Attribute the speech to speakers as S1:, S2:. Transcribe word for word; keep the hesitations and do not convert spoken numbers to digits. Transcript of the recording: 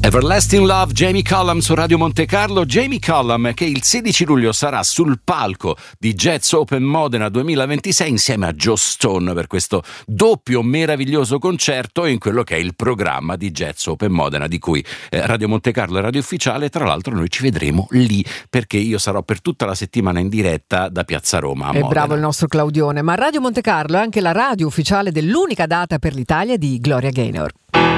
S1: Everlasting Love, Jamie Cullum su Radio Monte Carlo. Jamie Cullum che il sedici luglio sarà sul palco di Jazz Open Modena duemilaventisei insieme a Joe Stone per questo doppio meraviglioso concerto in quello che è il programma di Jazz Open Modena, di cui eh, Radio Monte Carlo è radio ufficiale. Tra l'altro noi ci vedremo lì, perché io sarò per tutta la settimana in diretta da Piazza Roma a
S2: È
S1: Modena.
S2: bravo il nostro Claudione. Ma Radio Monte Carlo è anche la radio ufficiale dell'unica data per l'Italia di Gloria Gaynor.